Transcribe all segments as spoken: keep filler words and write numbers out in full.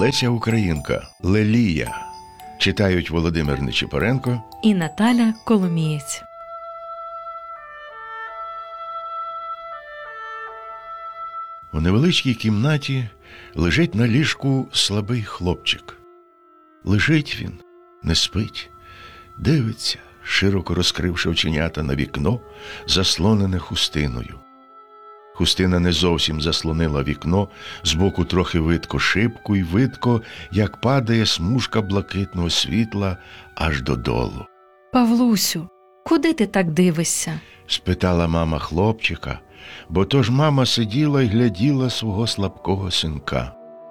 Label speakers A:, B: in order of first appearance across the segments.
A: Леся Українка. Лелія. Читають Володимир Нечипоренко
B: і Наталя Коломієць.
A: У невеличкій кімнаті лежить на ліжку слабий хлопчик. Лежить він, не спить, дивиться, широко розкривши оченята на вікно, заслонене хустиною. Хустина не зовсім заслонила вікно, збоку трохи видко шибку й видко, як падає смужка блакитного світла аж додолу.
B: «Павлусю, куди ти так дивишся?»
A: – спитала мама хлопчика, бо то ж мама сиділа й гляділа свого слабкого синка.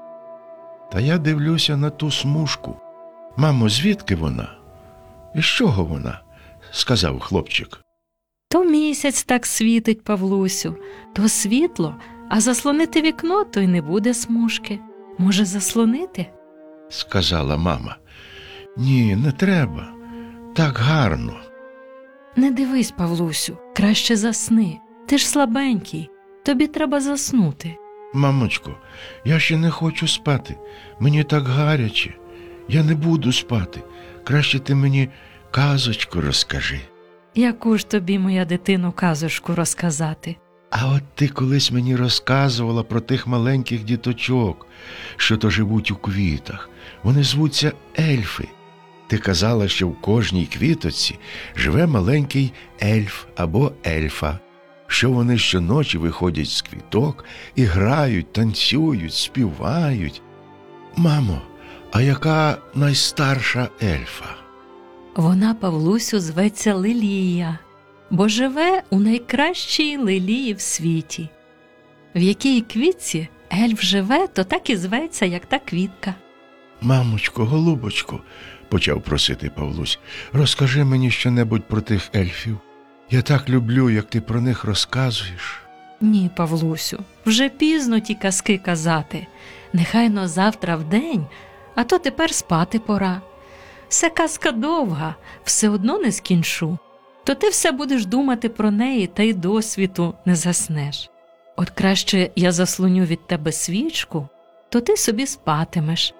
A: «Та я дивлюся на ту смужку. Мамо, звідки вона? І з чого вона?» – сказав хлопчик.
B: «То місяць так світить, Павлусю, то світло, а заслонити вікно, то й не буде смужки. Може, заслонити?»
A: – сказала мама. «Ні, не треба. Так гарно».
B: «Не дивись, Павлусю, краще засни. Ти ж слабенький, тобі треба заснути».
A: «Мамочко, я ще не хочу спати. Мені так гаряче. Я не буду спати. Краще ти мені казочку розкажи».
B: «Яку ж тобі, моя дитино, казочку розказати?»
A: «А от ти колись мені розказувала про тих маленьких діточок, що то живуть у квітах. Вони звуться ельфи. Ти казала, що в кожній квіточці живе маленький ельф або ельфа, що вони щоночі виходять з квіток і грають, танцюють, співають. Мамо, а яка найстарша ельфа?»
B: «Вона, Павлусю, зветься Лилія, бо живе у найкращій лилії в світі. В якій квітці ельф живе, то так і зветься, як та квітка».
A: «Мамочко, голубочко», – почав просити Павлусь, – «розкажи мені щонебудь про тих ельфів. Я так люблю, як ти про них розказуєш».
B: «Ні, Павлусю, вже пізно ті казки казати. Нехайно завтра вдень, а то тепер спати пора. Се казка довга, все одно не скінчу. То ти все будеш думати про неї, та й до світу не заснеш. От краще я заслоню від тебе свічку, то ти собі спатимеш».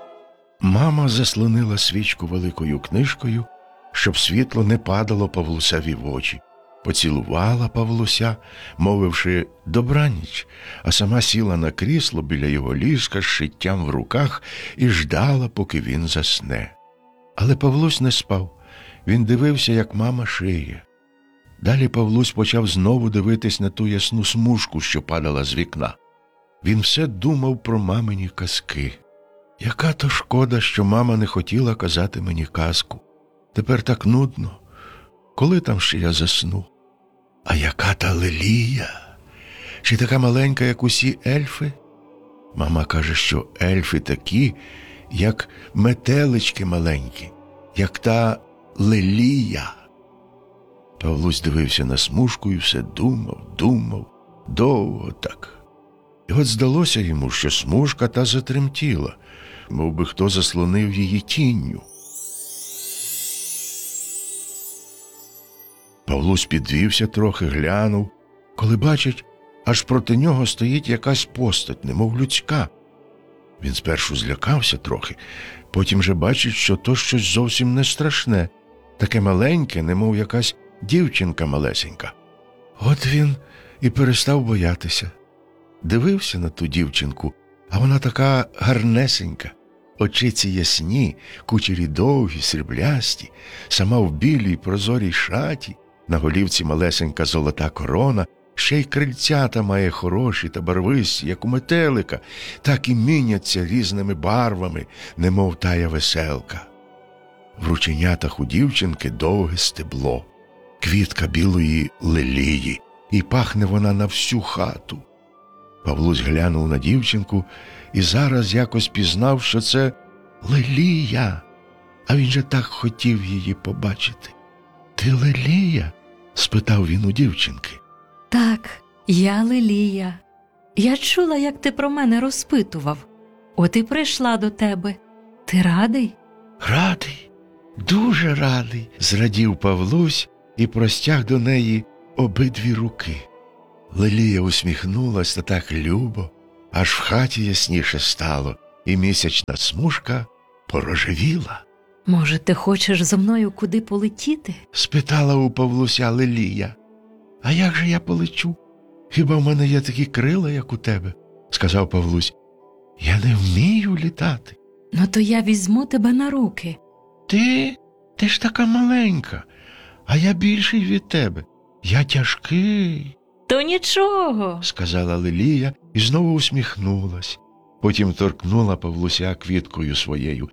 A: Мама заслонила свічку великою книжкою, щоб світло не падало Павлусеві в очі. Поцілувала Павлуся, мовивши «добраніч», а сама сіла на крісло біля його ліжка з шиттям в руках і ждала, поки він засне. Але Павлусь не спав. Він дивився, як мама шиє. Далі Павлусь почав знову дивитись на ту ясну смужку, що падала з вікна. Він все думав про мамині казки. Яка то шкода, що мама не хотіла казати мені казку. Тепер так нудно. Коли там ще я засну? А яка та Лилія? Чи така маленька, як усі ельфи? Мама каже, що ельфи такі, як метелички маленькі, як та Лилія. Павлусь дивився на смужку і все думав, думав, довго так. І от здалося йому, що смужка та затремтіла, мов би хто заслонив її тінню. Павлусь підвівся трохи, глянув, коли бачить, аж проти нього стоїть якась постать, немов людська. Він спершу злякався трохи, потім же бачить, що то щось зовсім не страшне, таке маленьке, немов якась дівчинка малесенька. От він і перестав боятися. Дивився на ту дівчинку, а вона така гарнесенька, очиці ясні, кучері довгі, сріблясті, сама в білій прозорій шаті, на голівці малесенька золота корона, ще й крильцята має хороші та барвисті, як у метелика, так і міняться різними барвами, немов тая веселка. В рученятах у дівчинки довге стебло, квітка білої лилії, і пахне вона на всю хату. Павлусь глянув на дівчинку і зараз якось пізнав, що це Лилія, а він же так хотів її побачити. «Ти Лилія?» – спитав він у дівчинки.
B: «Так, я Лилія. Я чула, як ти про мене розпитував. От і прийшла до тебе. Ти радий?»
A: «Радий, дуже радий», – зрадів Павлусь і простяг до неї обидві руки. Лилія усміхнулась та так любо, аж в хаті ясніше стало, і місячна смужка порожевіла.
B: Може, ти хочеш зо мною куди полетіти?
A: Спитала у Павлуся Лелія. А як же я полечу? Хіба в мене є такі крила, як у тебе? Сказав Павлусь. Я не вмію літати.
B: Ну то я візьму тебе на руки.
A: Ти? Ти ж така маленька, а я більший від тебе. Я тяжкий,
B: То нічого.
A: сказала Лелія і знову усміхнулась. Потім торкнула Павлуся квіткою своєю.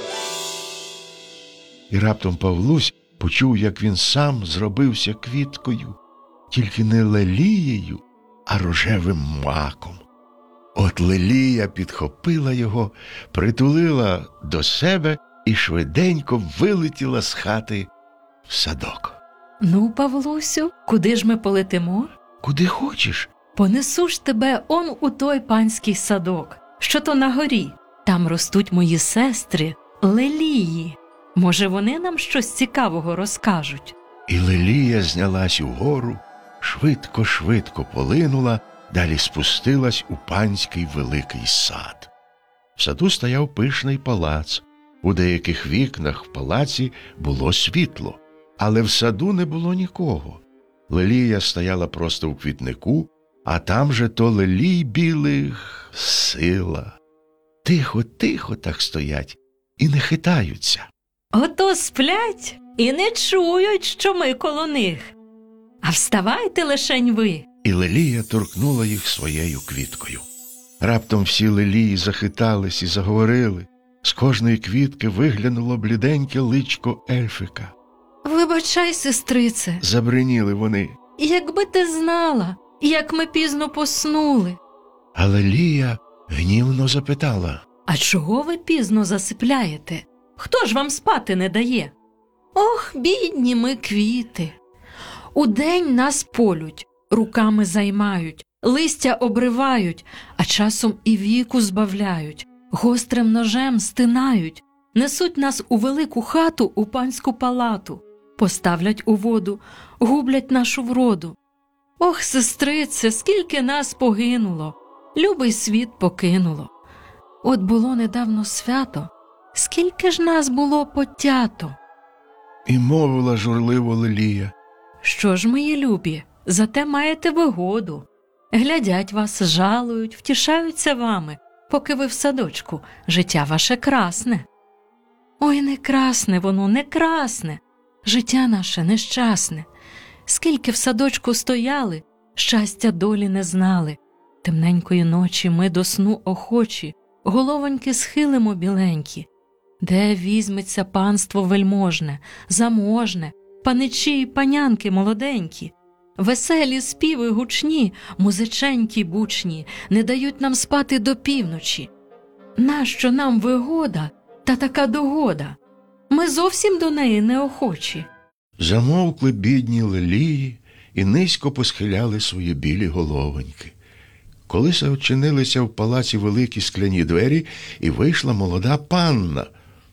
A: І раптом Павлусь почув, як він сам зробився квіткою, тільки не лелією, а рожевим маком. От Лелія підхопила його, притулила до себе і швиденько вилетіла з хати в садок.
B: Ну, Павлусю, куди ж ми полетимо?
A: Куди хочеш?
B: Понесу ж тебе он у той панський садок, що то на горі. Там ростуть мої сестри лелії. Може, вони нам щось цікавого розкажуть?
A: І Лелія знялась угору, швидко-швидко полинула, далі спустилась у панський великий сад. В саду стояв пишний палац. У деяких вікнах в палаці було світло, але в саду не було нікого. Лелія стояла просто у квітнику, а там же то лелій білих сила. Тихо-тихо так стоять і не хитаються.
B: Ото сплять і не чують, що ми коло них. А вставайте лишень ви.
A: І Лелія торкнула їх своєю квіткою. Раптом всі лелії захитались і заговорили. З кожної квітки виглянуло бліденьке личко ельфика.
B: Вибачай, сестрице,
A: Забриніли вони.
B: якби ти знала, як ми пізно поснули.
A: А Лелія гнівно запитала.
B: А чого ви пізно засипляєте? Хто ж вам спати не дає? Ох, бідні ми квіти. Удень нас полють, руками займають, листя обривають, а часом і віку збавляють, гострим ножем стинають, несуть нас у велику хату у панську палату, поставлять у воду, гублять нашу вроду. Ох, сестрице, скільки нас погинуло, любий світ покинуло. От було недавно свято, скільки ж нас було потято.
A: І мовила журливо Лелія.
B: Що ж, мої любі, зате маєте вигоду. Глядять вас, жалують, втішаються вами, поки ви в садочку, життя ваше красне. Ой, не красне воно, не красне, життя наше нещасне. Скільки в садочку стояли, щастя долі не знали. Темненької ночі ми до сну охочі, головоньки схилимо біленькі. Де візьметься панство вельможне, заможне, паничі й панянки молоденькі? Веселі співи гучні, музиченькі бучні, не дають нам спати до півночі. Нащо нам вигода та така догода? Ми зовсім до неї неохочі.
A: Замовкли бідні лелії і низько посхиляли свої білі головоньки. Колись очинилися в палаці великі скляні двері, і вийшла молода панна,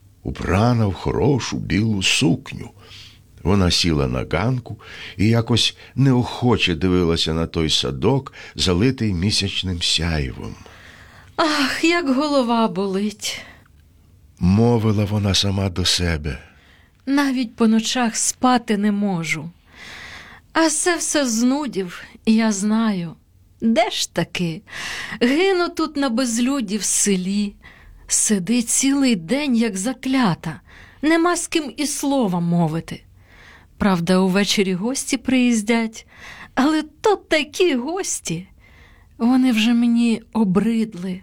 A: убрана в хорошу білу сукню. Вона сіла на ганку і якось неохоче дивилася на той садок, залитий місячним сяйвом.
B: Ах, як голова болить.
A: Мовила вона сама до себе.
B: Навіть по ночах спати не можу. А це все знудів, і я знаю. Де ж таки? Гину тут на безлюді в селі. Сиди цілий день, як заклята. Нема з ким і слова мовити. Правда, увечері гості приїздять, але то такі гості. Вони вже мені обридли.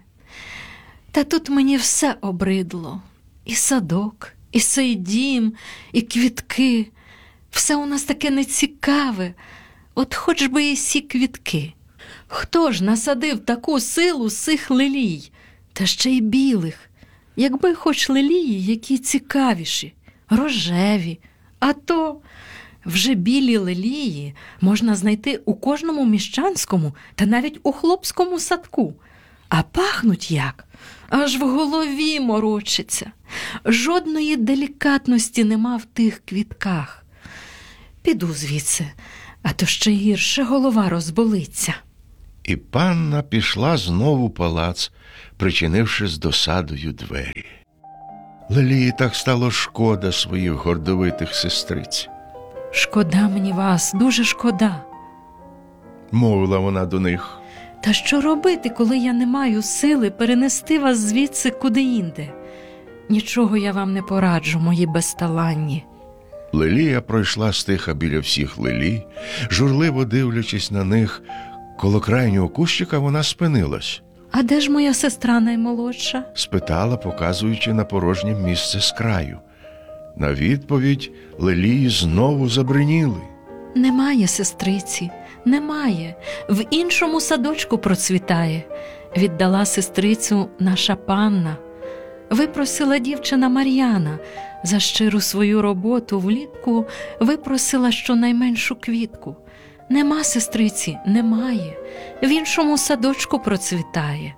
B: Та тут мені все обридло. І садок, і цей дім, і квітки. Все у нас таке нецікаве. От хоч би і сі квітки. Хто ж насадив таку силу сих лелій, та ще й білих? Якби хоч лелії, які цікавіші, рожеві, а то вже білі лелії можна знайти у кожному міщанському та навіть у хлопському садку. А пахнуть як? Аж в голові морочиться. Жодної делікатності нема в тих квітках. Піду звідси, а то ще гірше голова розболиться.
A: І панна пішла знову в палац, причинивши з досадою двері. Лелії так стало шкода своїх гордовитих сестриць.
B: «Шкода мені вас, дуже шкода.
A: Мовила вона до них.
B: Та що робити, коли я не маю сили перенести вас звідси куди-інде? Нічого я вам не пораджу, мої безталанні».
A: Лелія пройшла стиха біля всіх лилій, журливо дивлячись на них. Коло крайнього кущика вона спинилась.
B: «А де ж моя сестра наймолодша?»
A: – спитала, показуючи на порожнє місце з краю. На відповідь лилії знову забриніли.
B: «Немає сестриці, немає. В іншому садочку процвітає. Віддала сестрицю наша панна. Випросила дівчина Мар'яна. За щиру свою роботу влітку випросила щонайменшу квітку. Нема сестриці, немає. В іншому садочку процвітає.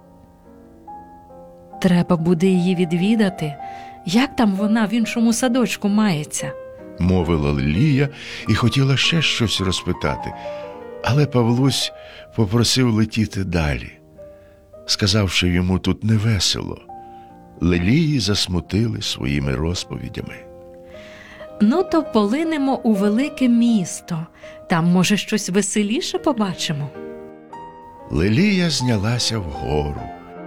B: Треба буде її відвідати. Як там вона в іншому садочку мається?»
A: – мовила Лилія і хотіла ще щось розпитати. Але Павлусь попросив летіти далі, сказав, що йому тут невесело. Лилії засмутили своїми розповідями.
B: «Ну, то полинемо у велике місто. Там, може, щось веселіше побачимо?»
A: Лилія знялася вгору.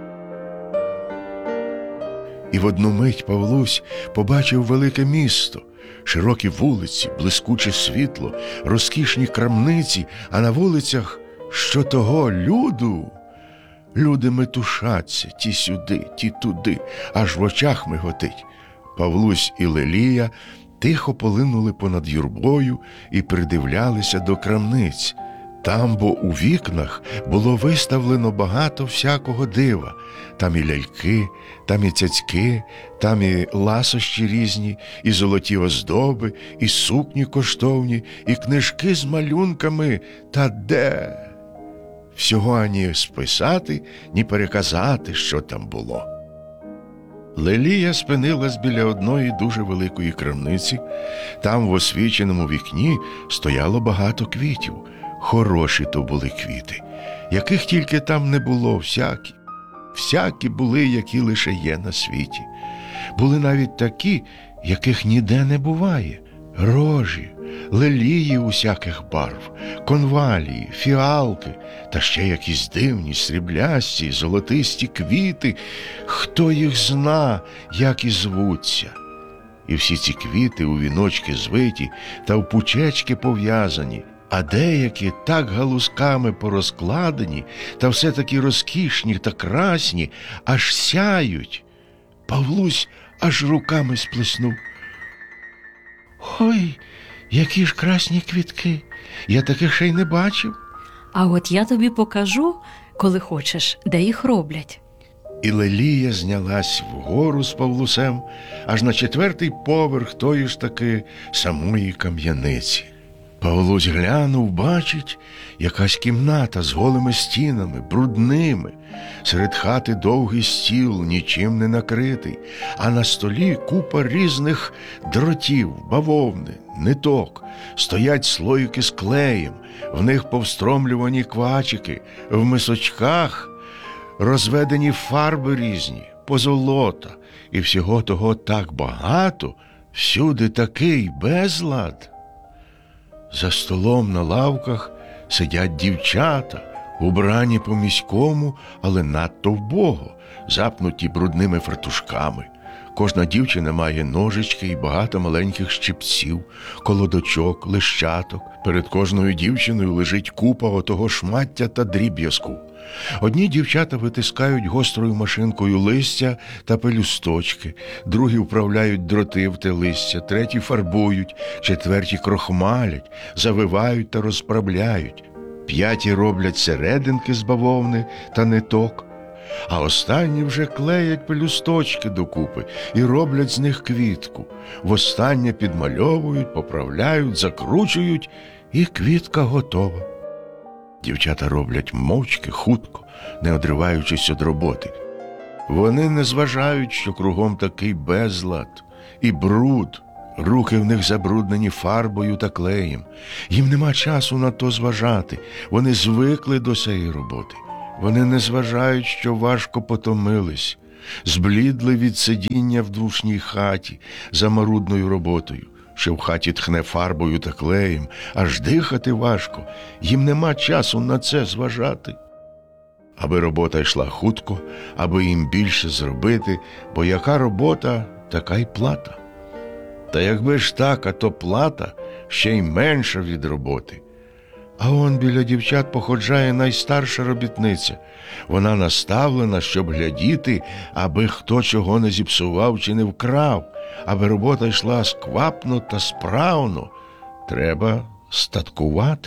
A: І в одну мить Павлусь побачив велике місто, широкі вулиці, блискуче світло, розкішні крамниці, а на вулицях що того люду. Люди метушаться, ті сюди, ті туди, аж в очах миготить. Павлусь і Лилія тихо полинули понад юрбою і придивлялися до крамниць. Там, бо у вікнах було виставлено багато всякого дива. Там і ляльки, там і цяцьки, там і ласощі різні, і золоті оздоби, і сукні коштовні, і книжки з малюнками. Та де? Всього ані списати, ні переказати, що там було. Лилія спинилась біля одної дуже великої крамниці. Там в освіченому вікні стояло багато квітів. Хороші то були квіти, яких тільки там не було, всякі. Всякі були, які лише є на світі. Були навіть такі, яких ніде не буває. Рожі, лилії усяких барв, конвалії, фіалки, та ще якісь дивні, сріблясті, золотисті квіти. Хто їх зна, як і звуться. І всі ці квіти у віночки звиті та в пучечки пов'язані, а деякі так галузками порозкладені, та все такі розкішні та красні, аж сяють. Павлусь аж руками сплеснув. «Ой, які ж красні квітки! Я таких ще й не бачив!»
B: «А от я тобі покажу, коли хочеш, де їх роблять».
A: І Лилія знялась вгору з Павлусем аж на четвертий поверх тої ж таки самої кам'яниці. Павлусь глянув, бачить, якась кімната з голими стінами, брудними. Серед хати довгий стіл, нічим не накритий, а на столі купа різних дротів, бавовни, ниток. Стоять слоїки з клеєм, в них повстромлювані квачики, в мисочках розведені фарби різні, позолота. І всього того так багато, всюди такий безлад. За столом на лавках сидять дівчата, убрані по-міському, але надто вбого, запнуті брудними фартушками. Кожна дівчина має ножички і багато маленьких щипців, колодочок, лищаток. Перед кожною дівчиною лежить купа отого шмаття та дріб'язку. Одні дівчата витискають гострою машинкою листя та пелюсточки, другі вправляють дроти в те листя, треті фарбують, четверті крохмалять, завивають та розправляють, п'яті роблять серединки з бавовни та ниток, а останні вже клеять пелюсточки докупи і роблять з них квітку. Востаннє підмальовують, поправляють, закручують, і квітка готова. Дівчата роблять мовчки, хутко, не одриваючись від роботи. Вони не зважають, що кругом такий безлад і бруд. Руки в них забруднені фарбою та клеєм. Їм нема часу на то зважати. Вони звикли до цієї роботи. Вони не зважають, що важко потомились, зблідли від сидіння в душній хаті за марудною роботою, що в хаті тхне фарбою та клеєм, аж дихати важко, їм нема часу на це зважати. Аби робота йшла хутко, аби їм більше зробити, бо яка робота, така й плата. Та якби ж так, а то плата ще й менша від роботи. А он біля дівчат походжає найстарша робітниця. Вона наставлена, щоб глядіти, аби хто чого не зіпсував чи не вкрав, аби робота йшла сквапно та справно. Треба статкувати.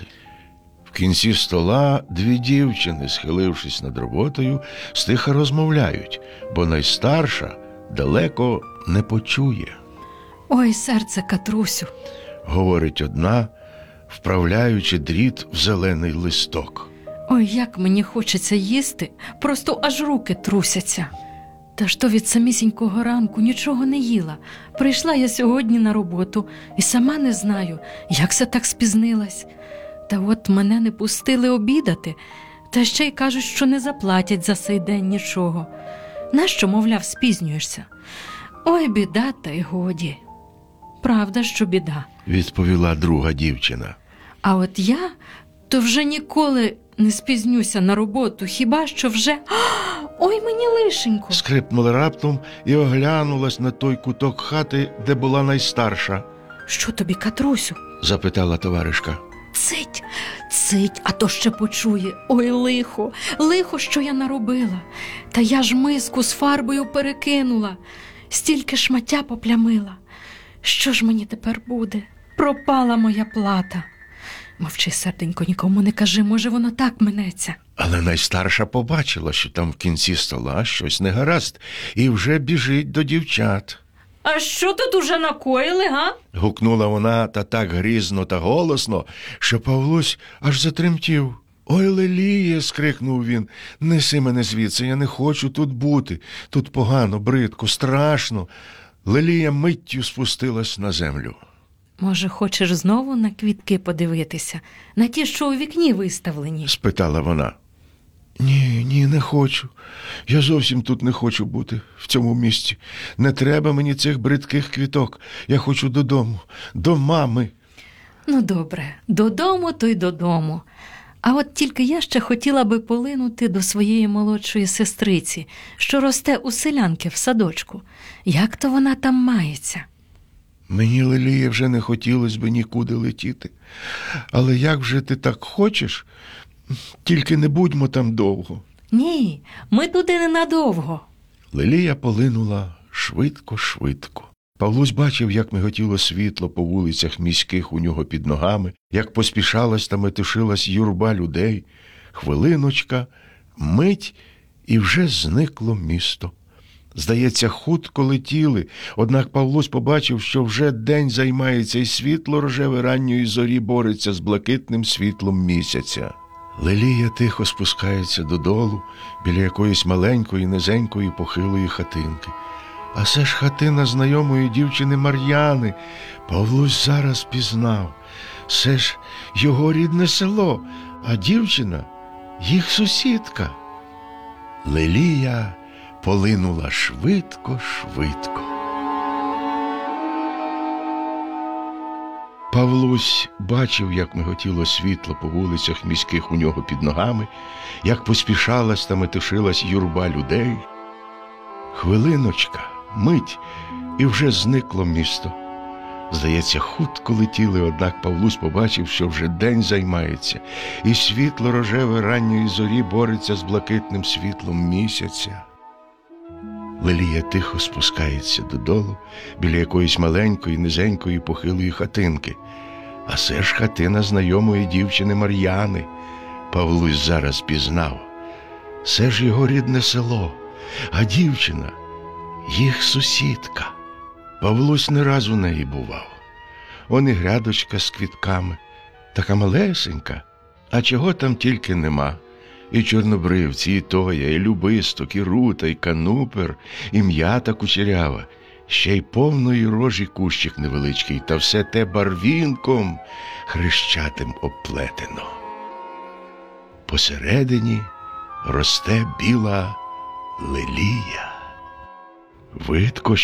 A: В кінці стола дві дівчини, схилившись над роботою, стиха розмовляють, бо найстарша далеко не почує.
B: Ой, серце, Катрусю,
A: Говорить одна, вправляючи дріт в зелений листок.
B: ой, як мені хочеться їсти, просто аж руки трусяться. Та ж то від самісінького ранку нічого не їла. Прийшла я сьогодні на роботу і сама не знаю, як се так спізнилась. Та от мене не пустили обідати, та ще й кажуть, що не заплатять за сей день нічого. Нащо, мовляв, спізнюєшся? Ой, біда, та й годі. Правда, що біда.
A: Відповіла друга дівчина.
B: А от я, то вже ніколи не спізнюся на роботу, хіба що вже... Ой, мені лишенько!
A: Скрипнула раптом і оглянулась на той куток хати, де була найстарша.
B: Що тобі, Катрусю?
A: Запитала товаришка.
B: Цить, цить, а то ще почує. Ой, лихо, лихо, що я наробила. Та я ж миску з фарбою перекинула, стільки шмаття поплямила. Що ж мені тепер буде? Пропала моя плата. Мовчи, серденько, нікому не кажи, може воно так минеться.
A: Але найстарша побачила, що там в кінці стола щось негаразд, і вже біжить до дівчат.
B: А що тут уже накоїли, га?
A: Гукнула вона та так грізно та голосно, що Павлусь аж затремтів. «Ой, Леліє!» – скрикнув він. «Неси мене звідси, я не хочу тут бути. Тут погано, бридко, страшно». Лелія миттю спустилась на землю.
B: Може, хочеш знову на квітки подивитися? На ті, що у вікні виставлені?
A: Спитала вона. Ні, ні, не хочу. Я зовсім тут не хочу бути, в цьому місці. Не треба мені цих бридких квіток. Я хочу додому, до мами.
B: Ну, добре, додому, то й додому. А от тільки я ще хотіла би полинути до своєї молодшої сестриці, що росте у селянки в садочку. Як то вона там мається?
A: Мені, Лелія, вже не хотілося б нікуди летіти. Але як вже ти так хочеш, тільки не будьмо там довго.
B: Ні, ми туди ненадовго.
A: Лелія полинула швидко-швидко. Павлусь бачив, як миготіло світло по вулицях міських у нього під ногами, як поспішалась та метушилась юрба людей. Хвилиночка, мить, і вже зникло місто. Здається, хутко летіли, однак Павлусь побачив, що вже день займається і світло рожеве ранньої зорі бореться з блакитним світлом місяця. Лелія тихо спускається додолу біля якоїсь маленької, низенької, похилої хатинки. А це ж хатина знайомої дівчини Мар'яни. Павлусь зараз пізнав. Це ж його рідне село, а дівчина – їх сусідка. Лелія полинула швидко-швидко. Павлусь бачив, як миготіло світло по вулицях міських у нього під ногами, як поспішалась та метушилась юрба людей. Хвилиночка, мить, і вже зникло місто. Здається, хутко летіли, однак Павлусь побачив, що вже день займається, і світло рожеве ранньої зорі бореться з блакитним світлом місяця. Лелія тихо спускається додолу біля якоїсь маленької, низенької, похилої хатинки. А це ж хатина знайомої дівчини Мар'яни. Павлусь зараз пізнав. Це ж його рідне село, а дівчина – їх сусідка. Павлусь не раз у неї бував. Он і грядочка з квітками, така малесенька, а чого там тільки нема. І чорнобривці, і тоя, і любисток, і рута, і канупер, і м'ята кучерява, ще й повної рожі кущик невеличкий, та все те барвінком хрещатим оплетено. Посередині росте біла лилія. Видко,